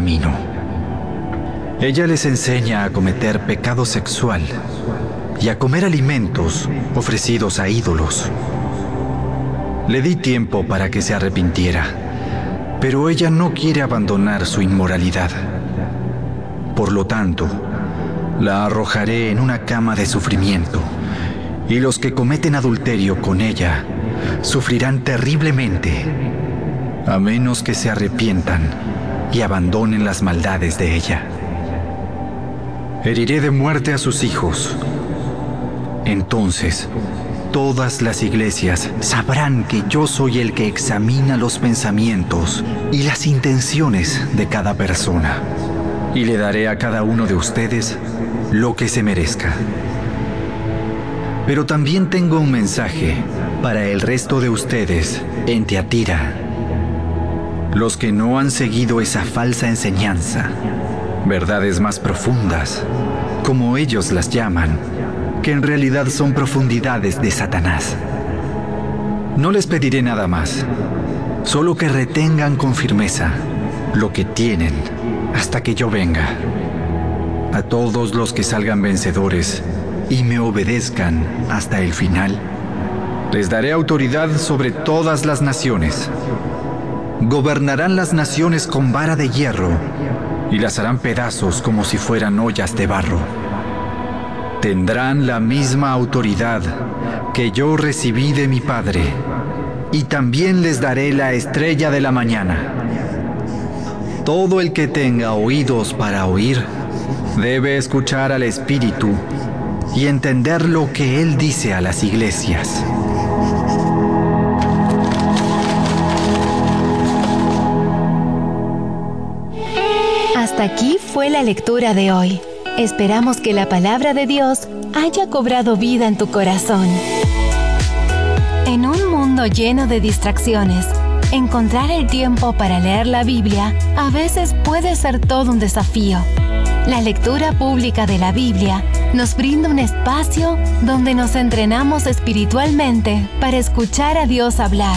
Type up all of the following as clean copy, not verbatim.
camino. Ella les enseña a cometer pecado sexual y a comer alimentos ofrecidos a ídolos. Le di tiempo para que se arrepintiera, pero ella no quiere abandonar su inmoralidad. Por lo tanto, la arrojaré en una cama de sufrimiento, y los que cometen adulterio con ella sufrirán terriblemente, a menos que se arrepientan y abandonen las maldades de ella. Heriré de muerte a sus hijos. Entonces, todas las iglesias sabrán que yo soy el que examina los pensamientos y las intenciones de cada persona, y le daré a cada uno de ustedes lo que se merezca. Pero también tengo un mensaje para el resto de ustedes en Tiatira, los que no han seguido esa falsa enseñanza, verdades más profundas, como ellos las llaman, que en realidad son profundidades de Satanás. No les pediré nada más, solo que retengan con firmeza lo que tienen hasta que yo venga. A todos los que salgan vencedores y me obedezcan hasta el final, les daré autoridad sobre todas las naciones. Gobernarán las naciones con vara de hierro y las harán pedazos como si fueran ollas de barro. Tendrán la misma autoridad que yo recibí de mi Padre, y también les daré la estrella de la mañana. Todo el que tenga oídos para oír debe escuchar al Espíritu y entender lo que Él dice a las iglesias. Hasta aquí fue la lectura de hoy. Esperamos que la palabra de Dios haya cobrado vida en tu corazón. En un mundo lleno de distracciones, encontrar el tiempo para leer la Biblia a veces puede ser todo un desafío. La lectura pública de la Biblia nos brinda un espacio donde nos entrenamos espiritualmente para escuchar a Dios hablar.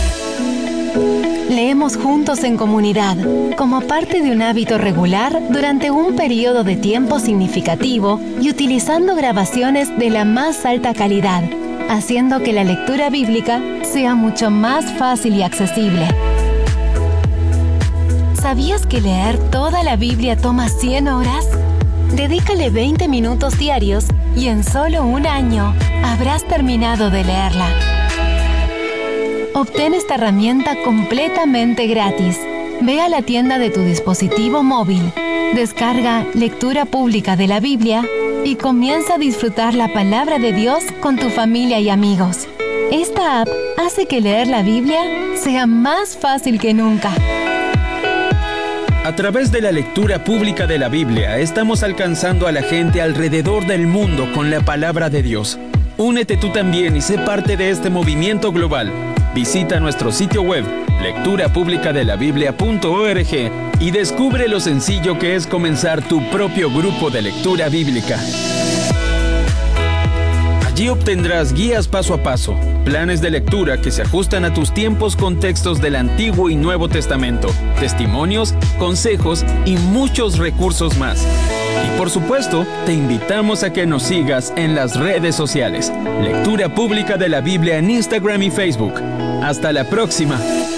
Leemos juntos en comunidad, como parte de un hábito regular durante un periodo de tiempo significativo y utilizando grabaciones de la más alta calidad, haciendo que la lectura bíblica sea mucho más fácil y accesible. ¿Sabías que leer toda la Biblia toma 100 horas? Dedícale 20 minutos diarios y en solo un año habrás terminado de leerla. Obtén esta herramienta completamente gratis. Ve a la tienda de tu dispositivo móvil, descarga Lectura Pública de la Biblia y comienza a disfrutar la palabra de Dios con tu familia y amigos. Esta app hace que leer la Biblia sea más fácil que nunca. A través de la lectura pública de la Biblia, estamos alcanzando a la gente alrededor del mundo con la palabra de Dios. Únete tú también y sé parte de este movimiento global. Visita nuestro sitio web, lecturapublicadelabiblia.org, y descubre lo sencillo que es comenzar tu propio grupo de lectura bíblica. Allí obtendrás guías paso a paso, planes de lectura que se ajustan a tus tiempos con textos del Antiguo y Nuevo Testamento, testimonios, consejos y muchos recursos más. Y por supuesto, te invitamos a que nos sigas en las redes sociales. Lectura Pública de la Biblia en Instagram y Facebook. ¡Hasta la próxima!